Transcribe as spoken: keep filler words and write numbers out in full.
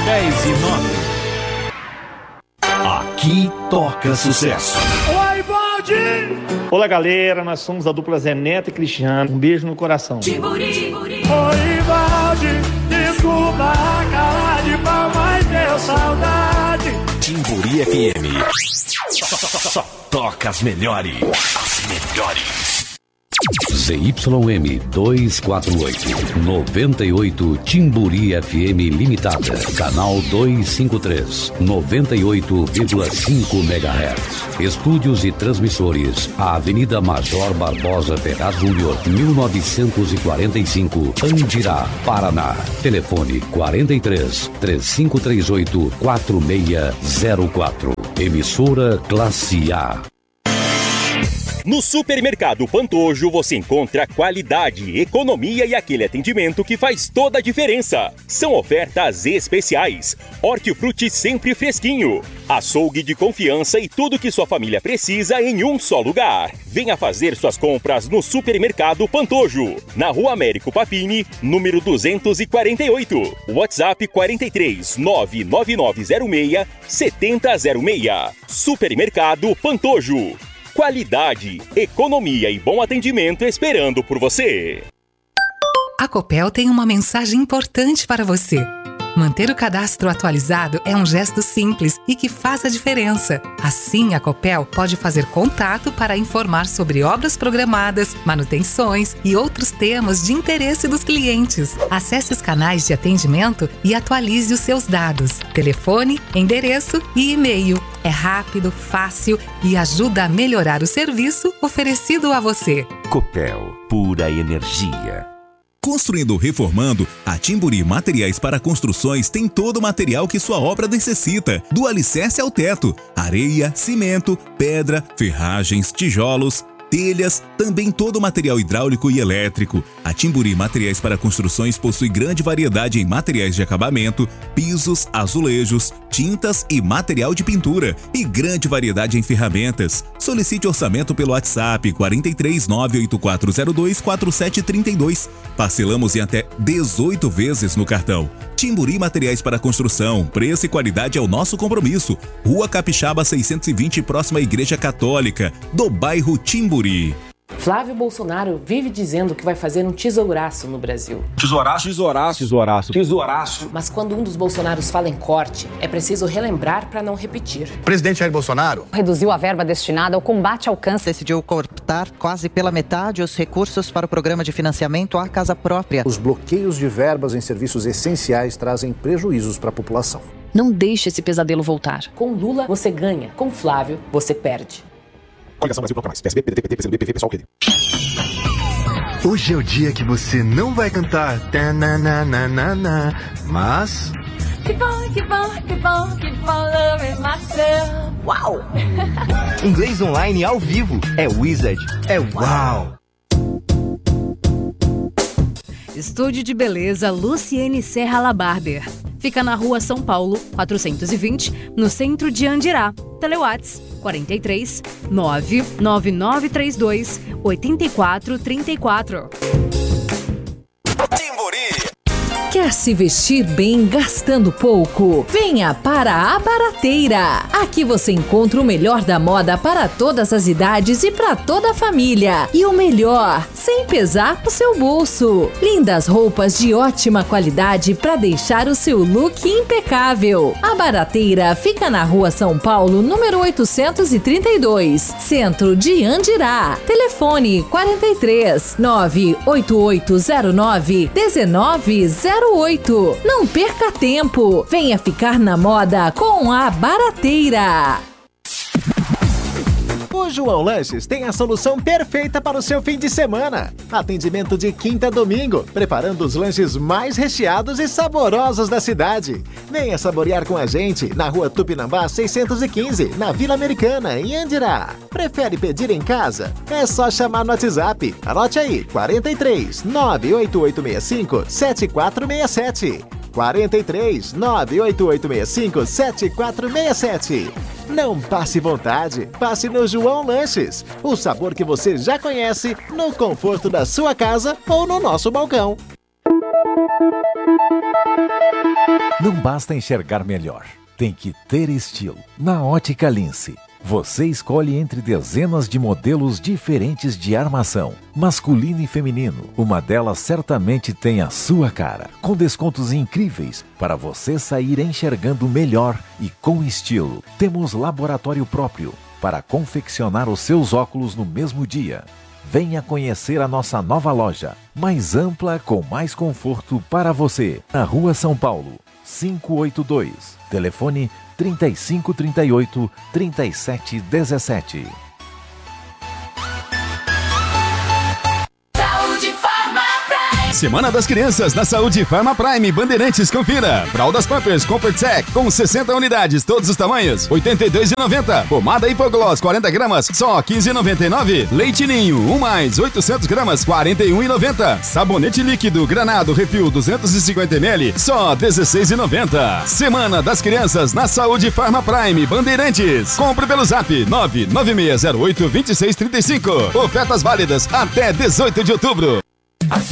dez e nove. Aqui toca sucesso. Oi, Baldi! Olá, galera, nós somos a dupla Zé Neto e Cristiano. Um beijo no coração. Timburi, oi, Baldi, desculpa a cara de pau, mas deu saudade. Timburi F M. Só, só, só, só toca as melhores. As melhores. Z Y M duzentos e quarenta e oito, noventa e oito Timburi F M Limitada, canal duzentos e cinquenta e três, noventa e oito vírgula cinco megahertz. Estúdios e transmissores, a Avenida Major Barbosa Ferraz Júnior, mil novecentos e quarenta e cinco, Andirá, Paraná. Telefone quarenta e três, trinta e cinco trinta e oito, quarenta e seis zero quatro. Emissora Classe A. No Supermercado Pantojo você encontra qualidade, economia e aquele atendimento que faz toda a diferença. São ofertas especiais, hortifruti sempre fresquinho, açougue de confiança e tudo que sua família precisa em um só lugar. Venha fazer suas compras no Supermercado Pantojo, na Rua Américo Papini, número duzentos e quarenta e oito. WhatsApp quarenta e três, nove nove nove zero seis, sete zero zero seis. Supermercado Pantojo. Qualidade, economia e bom atendimento esperando por você. A Copel tem uma mensagem importante para você. Manter o cadastro atualizado é um gesto simples e que faz a diferença. Assim, a Copel pode fazer contato para informar sobre obras programadas, manutenções e outros temas de interesse dos clientes. Acesse os canais de atendimento e atualize os seus dados, telefone, endereço e e-mail. É rápido, fácil e ajuda a melhorar o serviço oferecido a você. Copel, pura energia. Construindo ou reformando, a Timburi Materiais para Construções tem todo o material que sua obra necessita, do alicerce ao teto, areia, cimento, pedra, ferragens, tijolos, telhas, também todo o material hidráulico e elétrico. A Timburi Materiais para Construções possui grande variedade em materiais de acabamento, pisos, azulejos, tintas e material de pintura, e grande variedade em ferramentas. Solicite orçamento pelo WhatsApp quarenta e três, nove oito quatro zero dois, quatro sete três dois. Parcelamos em até dezoito vezes no cartão. Timburi Materiais para Construção, preço e qualidade é o nosso compromisso. Rua Capixaba seiscentos e vinte, próxima à Igreja Católica, do bairro Timburi. Flávio Bolsonaro vive dizendo que vai fazer um tesouraço no Brasil. Tesouraço? Tesouraço. Tesouraço. Tesouraço. Mas quando um dos Bolsonaros fala em corte, é preciso relembrar para não repetir. O presidente Jair Bolsonaro reduziu a verba destinada ao combate ao câncer. Decidiu cortar quase pela metade os recursos para o programa de financiamento à casa própria. Os bloqueios de verbas em serviços essenciais trazem prejuízos para a população. Não deixe esse pesadelo voltar. Com Lula, você ganha. Com Flávio, você perde. Coligação Brasil Bloco Mais, P S B, P D T, P C do B, P V, pessoal, P D. Hoje é o dia que você não vai cantar tananana, mas... Que bom, que bom, que bom, que bom, love myself. Uau! Inglês online ao vivo é Wizard, é uau! Estúdio de Beleza Luciene Serra La Barber. Fica na Rua São Paulo, quatrocentos e vinte, no centro de Andirá. Telewhats quarenta e três, nove nove nove três dois, oito quatro três quatro. Quer se vestir bem gastando pouco? Venha para a Barateira! Aqui você encontra o melhor da moda para todas as idades e para toda a família. E o melhor, sem pesar o seu bolso. Lindas roupas de ótima qualidade para deixar o seu look impecável. A Barateira fica na Rua São Paulo, número oitocentos e trinta e dois, centro de Andirá. Telefone quarenta e três, nove oito oito zero nove, um nove zero oito. Não perca tempo. Venha ficar na moda com a Barateira. O João Lanches tem a solução perfeita para o seu fim de semana. Atendimento de quinta a domingo, preparando os lanches mais recheados e saborosos da cidade. Venha saborear com a gente na Rua Tupinambá seiscentos e quinze, na Vila Americana, em Andirá. Prefere pedir em casa? É só chamar no WhatsApp. Anote aí, quarenta e três, nove oito oito seis cinco, sete quatro seis sete. quarenta e três, nove oito oito seis cinco, sete quatro seis sete. Não passe vontade, passe no João Lanches. O sabor que você já conhece, no conforto da sua casa ou no nosso balcão. Não basta enxergar melhor, tem que ter estilo. Na Ótica Lince, você escolhe entre dezenas de modelos diferentes de armação, masculino e feminino. Uma delas certamente tem a sua cara, com descontos incríveis para você sair enxergando melhor e com estilo. Temos laboratório próprio para confeccionar os seus óculos no mesmo dia. Venha conhecer a nossa nova loja, mais ampla, com mais conforto para você. Na Rua São Paulo, quinhentos e oitenta e dois. Telefone trinta e cinco, trinta e oito, trinta e sete, dezessete. Semana das Crianças na Saúde Farma Prime Bandeirantes, confira. Fraldas Pampers Comfort Sec com sessenta unidades, todos os tamanhos, oitenta e dois reais e noventa centavos. Pomada Hipogloss quarenta gramas, só quinze reais e noventa e nove centavos. Leite Ninho um mais oitocentos gramas, quarenta e um reais e noventa centavos. Sabonete líquido Granado Refil duzentos e cinquenta mililitros, só dezesseis reais e noventa centavos. Semana das Crianças na Saúde Farma Prime Bandeirantes. Compre pelo zap nove nove seis zero oito, dois seis três cinco. Ofertas válidas até dezoito de outubro.